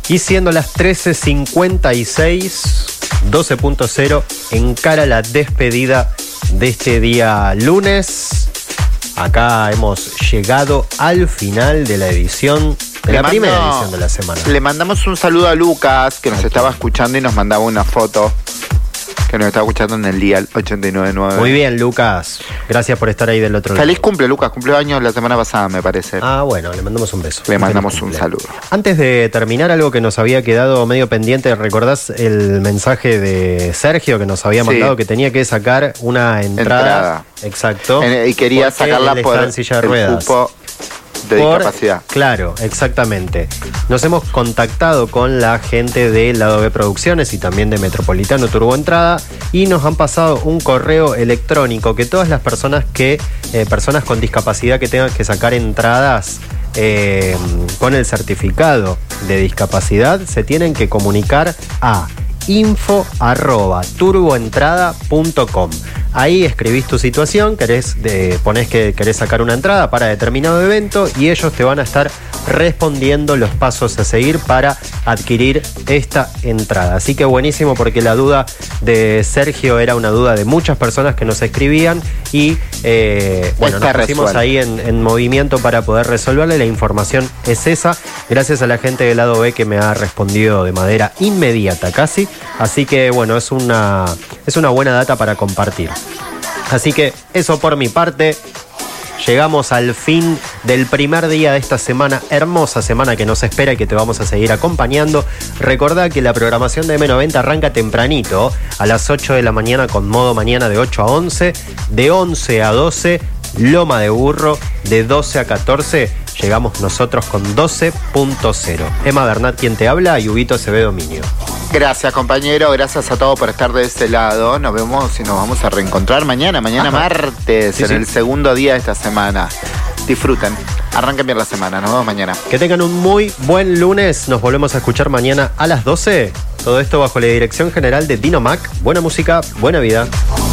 Y siendo las 13:56, 12.0, encara la despedida de este día lunes. Acá hemos llegado al final de la edición, de la primera edición de la semana. Le mandamos un saludo a Lucas, que nos estaba escuchando y nos mandaba una foto. Que nos estaba escuchando en el día 89.9. Muy bien, Lucas. Gracias por estar ahí del otro lado. Feliz cumple, Lucas. Cumplió años la semana pasada, me parece. Ah, bueno, le mandamos un beso. Le mandamos un saludo. Antes de terminar, algo que nos había quedado medio pendiente, ¿recordás el mensaje de Sergio que nos había mandado? Que tenía que sacar una entrada. Exacto. Y quería sacarla por el cupo de discapacidad. Claro, exactamente. Nos hemos contactado con la gente de Lado B Producciones y también de Metropolitano Turboentrada y nos han pasado un correo electrónico que todas las personas personas con discapacidad que tengan que sacar entradas con el certificado de discapacidad se tienen que comunicar a info@turboentrada.com. Ahí escribís tu situación, ponés que querés sacar una entrada para determinado evento y ellos te van a estar respondiendo los pasos a seguir para adquirir esta entrada. Así que buenísimo, porque la duda de Sergio era una duda de muchas personas que nos escribían y nos pusimos ahí en movimiento para poder resolverle. La información es esa, gracias a la gente del Lado B que me ha respondido de manera inmediata casi. Así que bueno, es una buena data para compartir. Así que eso por mi parte. Llegamos al fin del primer día de esta semana, hermosa semana que nos espera y que te vamos a seguir acompañando. Recordá que la programación de M90 arranca tempranito, a las 8 de la mañana con modo mañana de 8 a 11, de 11 a 12, Loma de Burro, de 12 a 14, llegamos nosotros con 12.0. Emma Bernat quien te habla y Huguito Acevedo Minio. Gracias, compañero, gracias a todos por estar de este lado. Nos vemos y nos vamos a reencontrar mañana martes, el segundo día de esta semana. Disfruten, arranquen bien la semana, nos vemos mañana. Que tengan un muy buen lunes, nos volvemos a escuchar mañana a las 12. Todo esto bajo la dirección general de Dino Mac. Buena música, buena vida.